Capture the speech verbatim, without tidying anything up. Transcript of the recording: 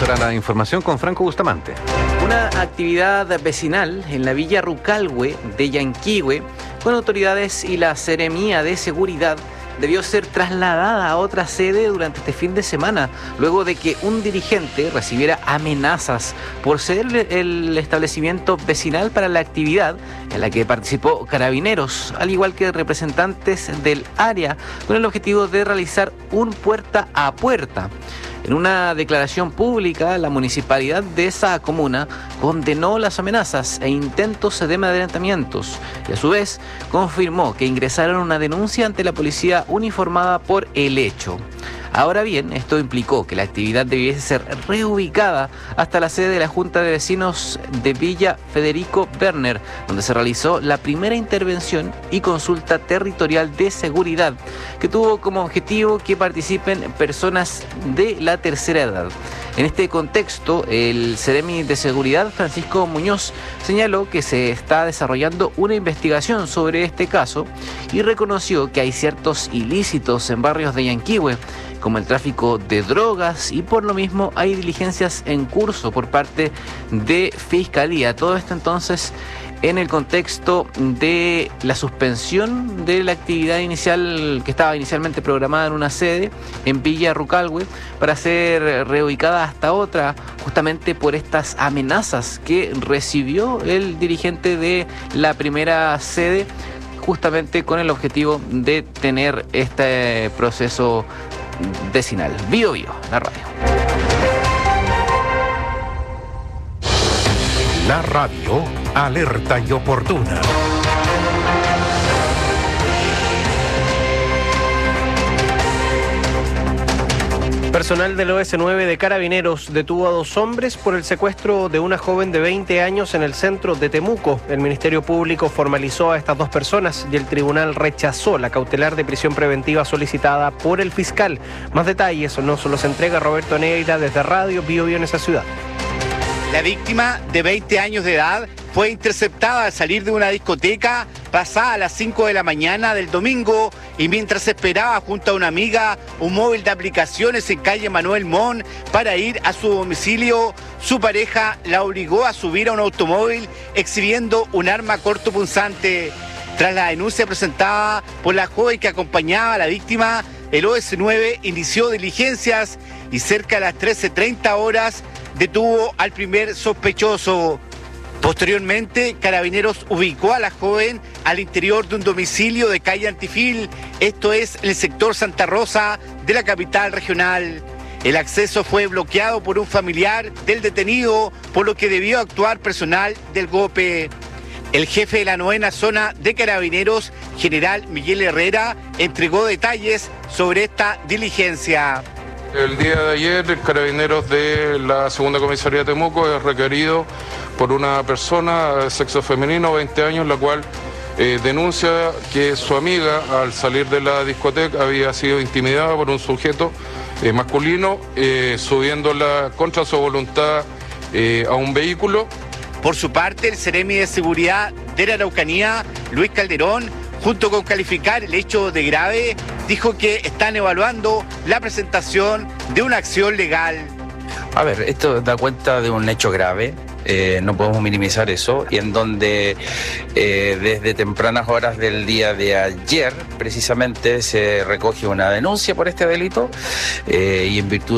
ahora la información con Franco Bustamante. Una actividad vecinal en la villa Rucalhue de Yanquihue, con autoridades y la Seremía de Seguridad, debió ser trasladada a otra sede durante este fin de semana, luego de que un dirigente recibiera amenazas por ceder el establecimiento vecinal para la actividad en la que participó Carabineros, al igual que representantes del área, con el objetivo de realizar un puerta a puerta. En una declaración pública, la municipalidad de esa comuna condenó las amenazas e intentos de amedrentamientos y a su vez confirmó que ingresaron una denuncia ante la policía uniformada por el hecho. Ahora bien, esto implicó que la actividad debiese ser reubicada hasta la sede de la Junta de Vecinos de Villa Federico Werner, donde se realizó la primera intervención y consulta territorial de seguridad, que tuvo como objetivo que participen personas de la tercera edad. En este contexto, el Seremi de Seguridad, Francisco Muñoz, señaló que se está desarrollando una investigación sobre este caso y reconoció que hay ciertos ilícitos en barrios de Yanquihue, como el tráfico de drogas, y por lo mismo hay diligencias en curso por parte de Fiscalía. Todo esto entonces en el contexto de la suspensión de la actividad inicial que estaba inicialmente programada en una sede en Villa Rucalhue para ser reubicada hasta otra, justamente por estas amenazas que recibió el dirigente de la primera sede, justamente con el objetivo de tener este proceso vecinal. Bio Bio, la radio. La radio alerta y oportuna. Personal del O S nueve de Carabineros detuvo a dos hombres por el secuestro de una joven de veinte años en el centro de Temuco. El Ministerio Público formalizó a estas dos personas y el tribunal rechazó la cautelar de prisión preventiva solicitada por el fiscal. Más detalles nos los entrega Roberto Neira desde Radio Bio Bio en esa ciudad. La víctima, de veinte años de edad, fue interceptada al salir de una discoteca pasada a las cinco de la mañana del domingo y mientras esperaba junto a una amiga un móvil de aplicaciones en calle Manuel Mon para ir a su domicilio, su pareja la obligó a subir a un automóvil exhibiendo un arma cortopunzante. Tras la denuncia presentada por la joven que acompañaba a la víctima, el O S nueve inició diligencias y cerca de las trece treinta horas detuvo al primer sospechoso. Posteriormente, Carabineros ubicó a la joven al interior de un domicilio de calle Antifil, esto es en el sector Santa Rosa de la capital regional. El acceso fue bloqueado por un familiar del detenido, por lo que debió actuar personal del GOPE. El jefe de la novena zona de Carabineros, general Miguel Herrera, entregó detalles sobre esta diligencia. El día de ayer, el Carabineros de la segunda comisaría de Temuco es requerido por una persona de sexo femenino, veinte años, la cual eh, denuncia que su amiga, al salir de la discoteca, había sido intimidada por un sujeto eh, masculino, eh, subiéndola contra su voluntad eh, a un vehículo. Por su parte, el Seremi de Seguridad de la Araucanía, Luis Calderón, junto con calificar el hecho de grave, dijo que están evaluando la presentación de una acción legal. A ver, esto da cuenta de un hecho grave, eh, no podemos minimizar eso, y en donde eh, desde tempranas horas del día de ayer precisamente se recoge una denuncia por este delito eh, y en virtud